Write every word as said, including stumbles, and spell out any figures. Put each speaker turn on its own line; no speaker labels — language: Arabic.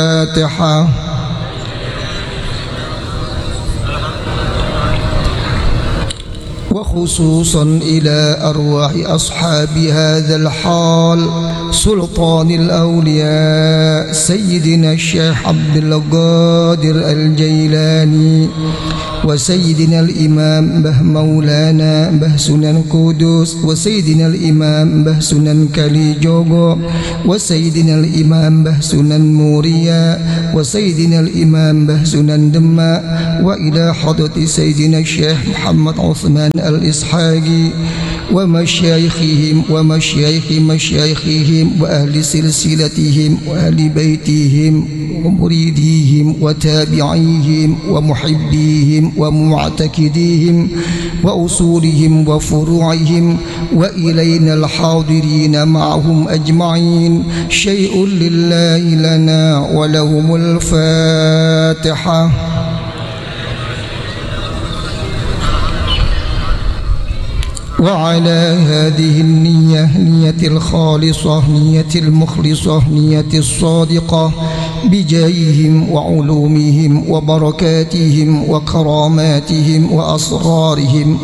الفاتحة. وخصوصا إلى أرواح أصحاب هذا الحال سلطان الأولياء سيدنا الشيخ عبد القادر الجيلاني، وسيدنا الإمام به مولانا به سنن قدوس، وسيدنا الإمام به سنن كليجوغو، وسيدنا الإمام به سنن موريا، وسيدنا الإمام به سنن دماء، وإلى حضرة سيدنا الشيخ محمد عثمان الإسحاقي ومشايخهم ومشايخ مشايخهم وأهل سلسلتهم وأهل بيتهم ومريديهم وتابعيهم ومحبيهم ومعتقديهم وأصولهم وفروعهم وإلينا الحاضرين معهم أجمعين. شيء لله لنا ولهم الفاتحة. وعلى هذه النية نية الخالصة نية المخلصة نية الصادقة بجاههم وعلومهم وبركاتهم وكراماتهم وأسرارهم